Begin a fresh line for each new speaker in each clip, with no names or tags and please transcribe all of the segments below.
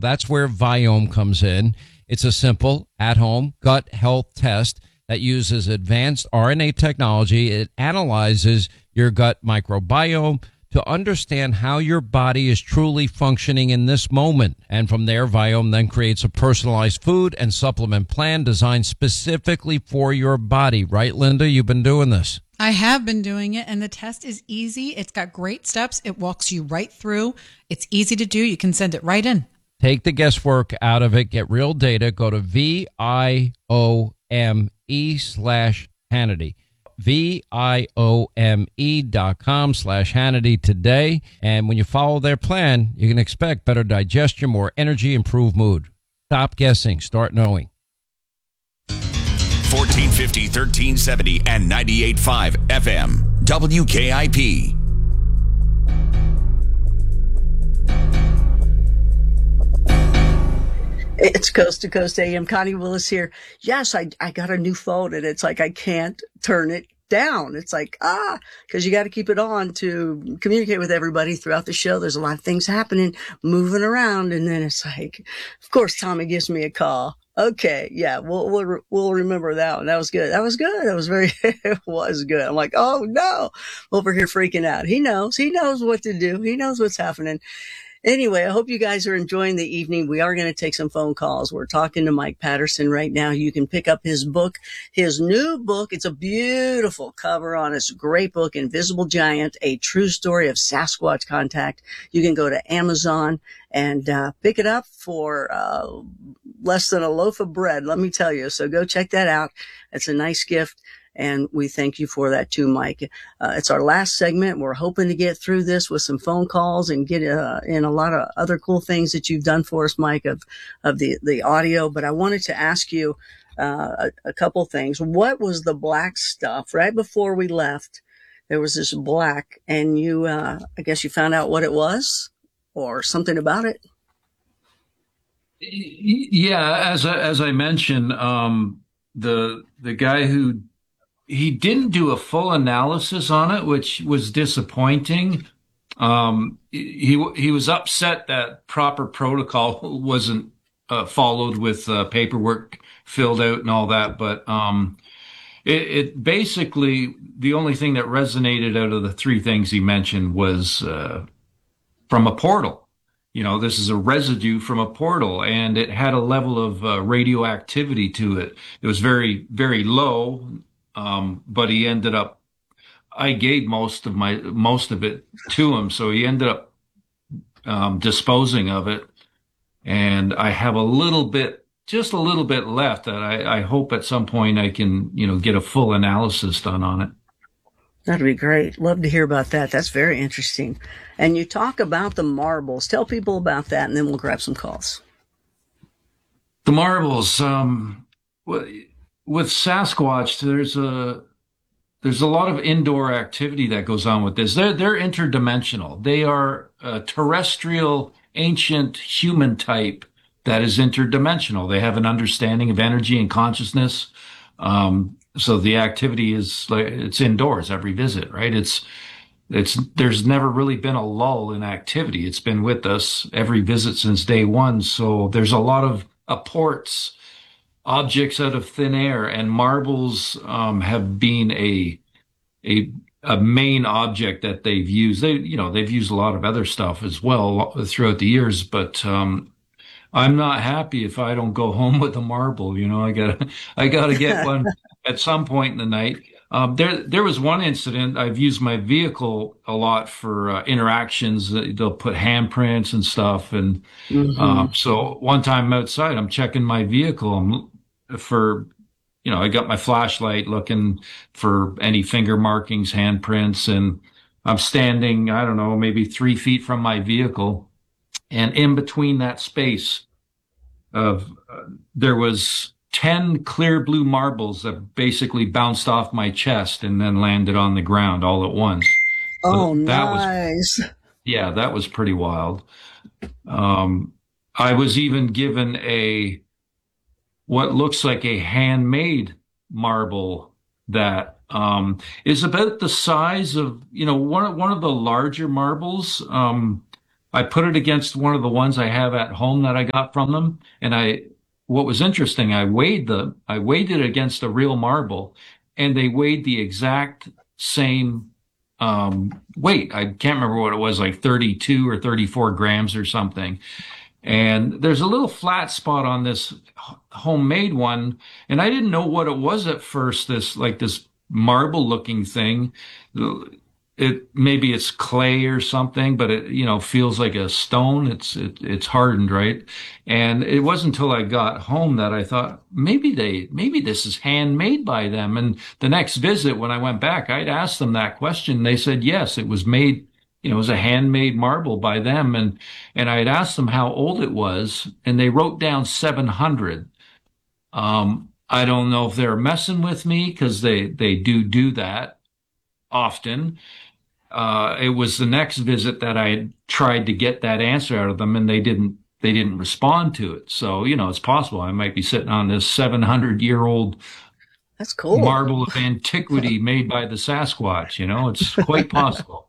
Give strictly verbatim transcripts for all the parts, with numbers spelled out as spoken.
That's where Viome comes in. It's a simple, at-home gut health test that uses advanced R N A technology. It analyzes your gut microbiome to understand how your body is truly functioning in this moment. And from there, Viome then creates a personalized food and supplement plan designed specifically for your body. Right, Linda? You've been doing this.
I have been doing it, and the test is easy. It's got great steps. It walks you right through. It's easy to do. You can send it right in.
Take the guesswork out of it. Get real data. Go to V I O M E slash Hannity. V-I-O-M-E dot com slash Hannity today. And when you follow their plan, you can expect better digestion, more energy, improved mood. Stop guessing. Start knowing.
fourteen fifty, thirteen seventy, and ninety-eight point five F M. W K I P.
It's Coast to Coast A M. Connie Willis here. Yes, I, I got a new phone, and it's like I can't turn it down. It's like, ah, because you got to keep it on to communicate with everybody throughout the show. There's a lot of things happening, moving around, and then it's like, of course, Tommy gives me a call. Okay, yeah, we'll we'll we'll remember that one. That was good. That was good. That was very, it was good. I'm like, oh no, over here freaking out. He knows. He knows what to do. He knows what's happening. Anyway, I hope you guys are enjoying the evening. We are going to take some phone calls. We're talking to Mike Patterson right now. You can pick up his book, his new book. It's a beautiful cover on it. It's a great book, Invisible Giant, A True Story of Sasquatch Contact. You can go to Amazon and uh, pick it up for uh, less than a loaf of bread, let me tell you. So go check that out. It's a nice gift. And we thank you for that too, Mike. Uh, it's our last segment. We're hoping to get through this with some phone calls and get uh, in a lot of other cool things that you've done for us, Mike, of, of the, the audio. But I wanted to ask you uh, a, a couple things. What was the black stuff right before we left? There was this black, and you, uh, I guess you found out what it was or something about it.
Yeah, as I, as I mentioned, um, the the guy who he didn't do a full analysis on it, which was disappointing. Um, he he was upset that proper protocol wasn't uh, followed with uh, paperwork filled out and all that. But um, it, it basically, the only thing that resonated out of the three things he mentioned was uh, from a portal. You know, this is a residue from a portal, and it had a level of uh, radioactivity to it. It was very, very low. Um, but he ended up, I gave most of my, most of it to him. So he ended up, um, disposing of it. And I have a little bit, just a little bit left that I, I hope at some point I can, you know, get a full analysis done on it.
That'd be great. Love to hear about that. That's very interesting. And you talk about the marbles. Tell people about that, and then we'll grab some calls.
The marbles, um, well, with Sasquatch, there's a there's a lot of indoor activity that goes on with this. They're they're interdimensional. They are a terrestrial, ancient human type that is interdimensional. They have an understanding of energy and consciousness. Um, so the activity is like it's indoors every visit, right? It's it's there's never really been a lull in activity. It's been with us every visit since day one. So there's a lot of apports, objects out of thin air, and marbles um, have been a a a main object that they've used. They, you know, they've used a lot of other stuff as well throughout the years, but um, I'm not happy if I don't go home with a marble. You know, I gotta I gotta get one at some point in the night. Um, there there was one incident. I've used my vehicle a lot for uh, interactions. They'll put handprints and stuff, and mm-hmm. um, so one time outside, I'm checking my vehicle. I'm for, you know, I got my flashlight looking for any finger markings, handprints, and I'm standing, I don't know, maybe three feet from my vehicle. And in between that space of, uh, there was ten clear blue marbles that basically bounced off my chest and then landed on the ground all at once.
Oh,
so that
nice.
Was, yeah, that was pretty wild. Um, I was even given a, what looks like a handmade marble that um, is about the size of, you know, one, one of the larger marbles. Um, I put it against one of the ones I have at home that I got from them. And I, what was interesting, I weighed the, I weighed it against a real marble, and they weighed the exact same um, weight. I can't remember what it was, like thirty-two or thirty-four grams or something. And there's a little flat spot on this homemade one, and I didn't know what it was at first, this like this marble looking thing. It maybe it's clay or something, but it, you know, feels like a stone. It's it, it's hardened, right? And it wasn't until I got home that I thought maybe they maybe this is handmade by them. And the next visit when I went back, I'd asked them that question. They said yes, it was made, you know, it was a handmade marble by them. And and I had asked them how old it was, and they wrote down seven hundred. Um, I don't know if they're messing with me, because they they do do that often. Uh, it was the next visit that I tried to get that answer out of them, and they didn't, they didn't respond to it. So, you know, it's possible I might be sitting on this seven hundred year old
That's cool.
marble of antiquity made by the Sasquatch. You know, it's quite possible.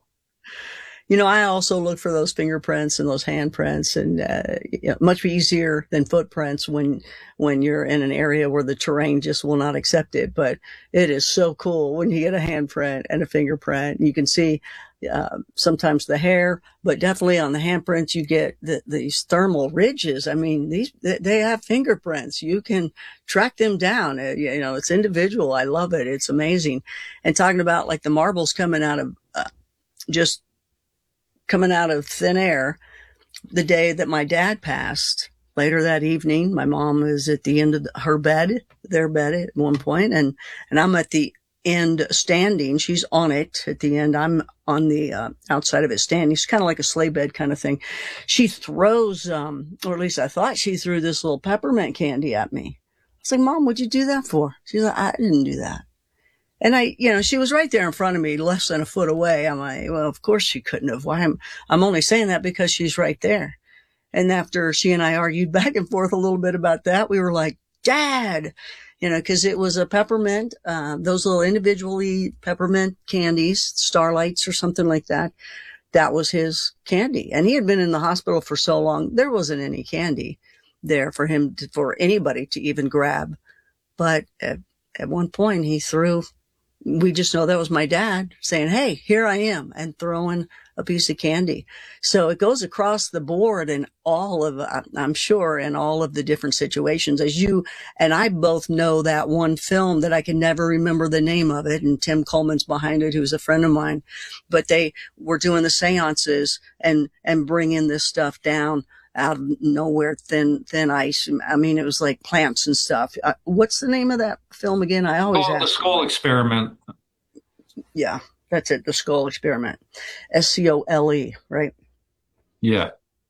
You know, I also look for those fingerprints and those handprints, and uh, you know, much easier than footprints when when you're in an area where the terrain just will not accept it. But it is so cool when you get a handprint and a fingerprint. You can see uh, sometimes the hair, but definitely on the handprints you get the, these thermal ridges. I mean, these they have fingerprints. You can track them down. Uh, you know, it's individual. I love it. It's amazing. And talking about like the marbles coming out of uh, just coming out of thin air, the day that my dad passed, later that evening, my mom is at the end of her bed, their bed at one point, and, and I'm at the end standing. She's on it at the end. I'm on the uh, outside of it standing. It's kind of like a sleigh bed kind of thing. She throws, um, or at least I thought she threw this little peppermint candy at me. I was like, Mom, what'd you do that for? She's like, I didn't do that. And I, you know, she was right there in front of me, less than a foot away. I'm like, well, of course she couldn't have. Why? I'm, I'm only saying that because she's right there. And after she and I argued back and forth a little bit about that, we were like, Dad, you know, cause it was a peppermint, uh, those little individually peppermint candies, Starlights or something like that. That was his candy. And he had been in the hospital for so long. There wasn't any candy there for him to, for anybody to even grab. But at, at one point he threw, we just know that was my dad saying, hey, here I am, and throwing a piece of candy. So it goes across the board in all of, I'm sure, in all of the different situations. As you and I both know that one film that I can never remember the name of it, and Tim Coleman's behind it, who's a friend of mine, but they were doing the seances and, and bringing this stuff down out of nowhere, thin, thin ice. I mean, it was like plants and stuff. Uh, what's the name of that film again? I always
Oh,
ask.
The Skull Experiment.
Yeah, that's it. The Skull Experiment. S C O L E, right?
Yeah.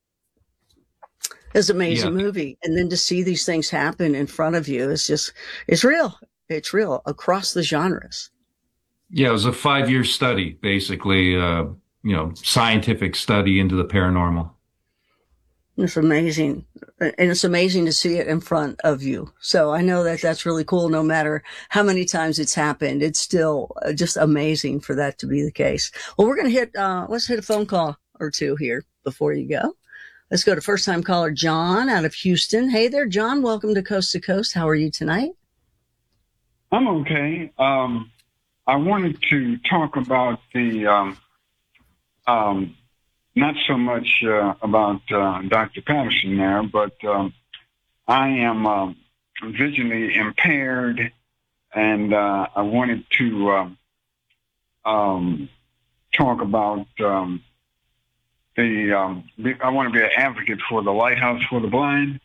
It's an amazing
Yeah.
movie. And then to see these things happen in front of you, it's just, it's real. It's real across the genres.
Yeah, it was a five-year study, basically, uh, you know, scientific study into the paranormal.
It's amazing. And it's amazing to see it in front of you. So I know that that's really cool. No matter how many times it's happened, it's still just amazing for that to be the case. Well, we're going to hit, uh, let's hit a phone call or two here before you go. Let's go to first time caller John out of Houston. Hey there, John. Welcome to Coast to Coast. How are you tonight?
I'm okay. Um, I wanted to talk about the, um, um, not so much uh, about uh, Doctor Patterson there, but um, I am uh, visually impaired, and uh, I wanted to um, um, talk about um, the, um, I want to be an advocate for the Lighthouse for the Blind.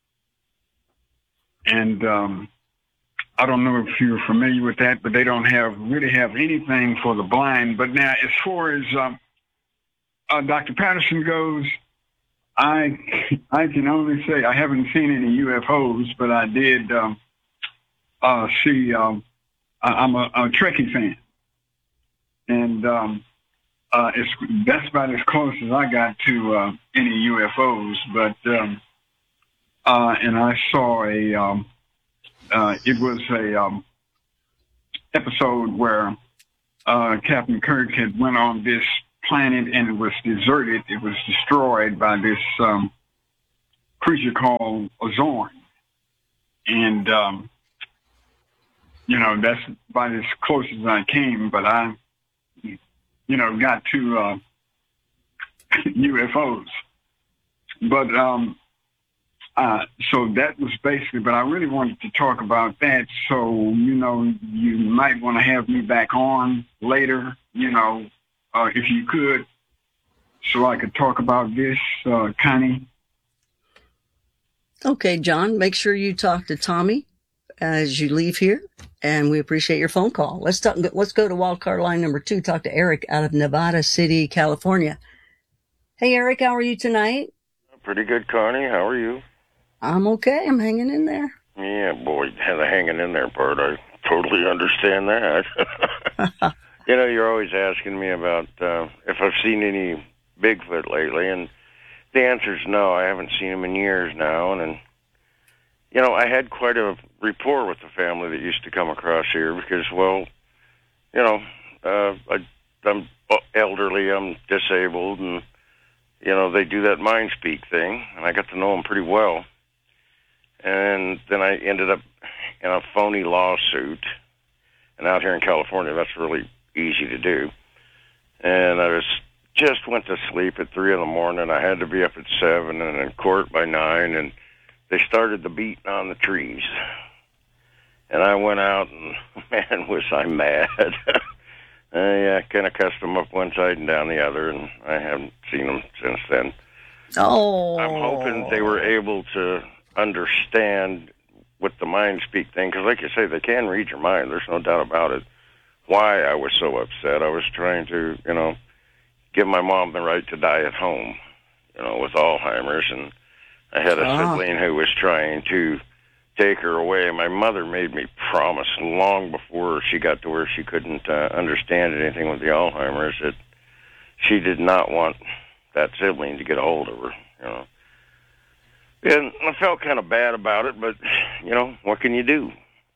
And um, I don't know if you're familiar with that, but they don't have really have anything for the blind. But now, as far as um, Uh, Doctor Patterson goes, I I can only say I haven't seen any U F Os, but I did um, uh, see. Um, I, I'm a, a Trekkie fan, and um, uh, it's that's about as close as I got to uh, any U F Os. But um, uh, and I saw a. Um, uh, it was a um, episode where uh, Captain Kirk had went on this planet and it was deserted. It was destroyed by this um, creature called a Zorn. And, um, you know, that's about as close as I came, but I, you know, got to uh, U F Os. But, um, uh, so that was basically, but I really wanted to talk about that. So, you know, you might want to have me back on later, you know, uh, if you could, so I could talk about this, uh, Connie.
Okay, John, make sure you talk to Tommy as you leave here, and we appreciate your phone call. Let's talk, let's go to wildcard line number two, talk to Eric out of Nevada City, California. Hey, Eric, how are you tonight?
Pretty good, Connie. How are you?
I'm okay. I'm hanging in there.
Yeah, boy, the hanging in there part, I totally understand that. You know, you're always asking me about uh, if I've seen any Bigfoot lately, and the answer is no. I haven't seen him in years now, and, and you know, I had quite a rapport with the family that used to come across here because, well, you know, uh, I, I'm elderly, I'm disabled, and, you know, they do that mind speak thing, and I got to know them pretty well. And then I ended up in a phony lawsuit, and out here in California, that's really easy to do. And I was just went to sleep at three in the morning. I had to be up at seven and in court by nine, and they started the beating on the trees. And I went out, and man, was I mad. I uh, kind of cussed them up one side and down the other, and I haven't seen them since then.
Oh.
I'm hoping they were able to understand with the mind speak thing, because like you say, they can read your mind. There's no doubt about it. Why I was so upset. I was trying to, you know, give my mom the right to die at home, you know, with Alzheimer's, and I had a
ah.
sibling who was trying to take her away. My mother made me promise long before she got to where she couldn't uh, understand anything with the Alzheimer's that she did not want that sibling to get a hold of her, you know. And I felt kind of bad about it, but, you know, what can you do?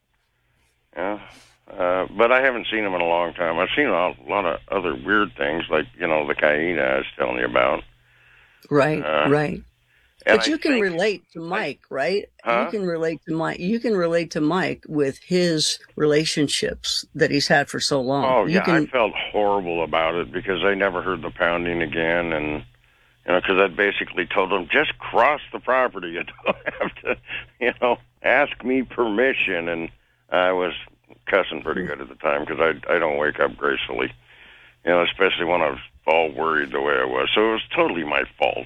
Yeah. Uh, but I haven't seen them in a long time. I've seen a lot of other weird things, like, you know, the Kaina I was telling you about.
Right,
uh,
right. But
I
you can
think,
relate to Mike, right?
Huh?
You can relate to Mike. You can relate to Mike with his relationships that he's had for so long.
Oh,
you
yeah,
can,
I felt horrible about it because I never heard the pounding again, and you know, because I basically told them, just cross the property. You don't have to, you know, ask me permission. And I was cussing pretty good at the time because I, I don't wake up gracefully, you know, especially when I was all worried the way I was. So it was totally my fault,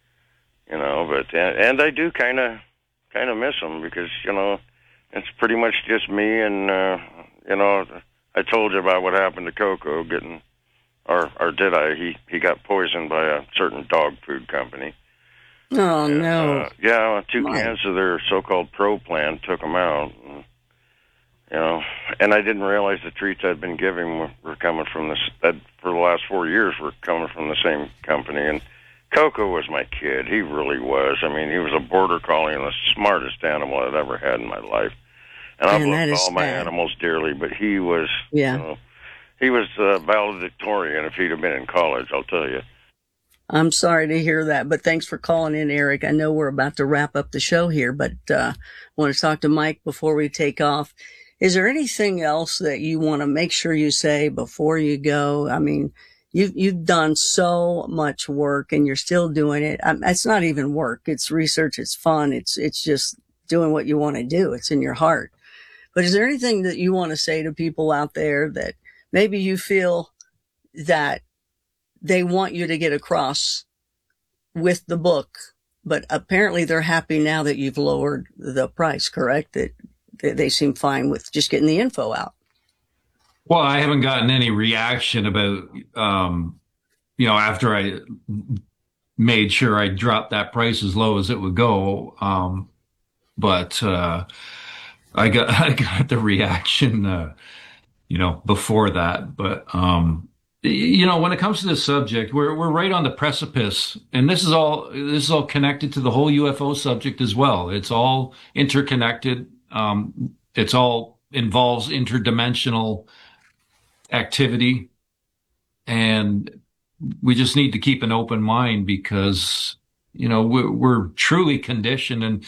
you know, but, and, and I do kind of, kind of miss them because, you know, it's pretty much just me and, uh, you know, I told you about what happened to Coco getting, Or, or did I? He he got poisoned by a certain dog food company.
oh,
And,
no.
Uh, yeah, two
My.
cans of their so-called Pro Plan took them out. And, you know, and I didn't realize the treats I'd been giving were, were coming from this. That for the last four years were coming from the same company. And Coco was my kid. He really was. I mean, he was a border collie and the smartest animal I'd ever had in my life. And I've
Man, that
loved
is
all my
sad.
animals dearly, but he was,
Yeah.
you know, he was uh, valedictorian if he'd have been in college, I'll tell you.
I'm sorry to hear that, but thanks for calling in, Eric. I know we're about to wrap up the show here, but uh, I want to talk to Mike before we take off. Is there anything else that you want to make sure you say before you go? I mean, you've, you've done so much work and you're still doing it. I, it's not even work. It's research. It's fun. It's, it's just doing what you want to do. It's in your heart. But is there anything that you want to say to people out there that maybe you feel that they want you to get across with the book, but apparently they're happy now that you've lowered the price, correct? That, that they seem fine with just getting the info out.
Well, I haven't gotten any reaction about, um, you know, after I made sure I dropped that price as low as it would go. Um, but uh, I got I got the reaction, uh, you know, before that. But um, you know, when it comes to this subject, we're we're right on the precipice, and this is all this is all connected to the whole U F O subject as well. It's all interconnected. Um, it's all involves interdimensional activity, and we just need to keep an open mind because, you know, we're, we're truly conditioned. And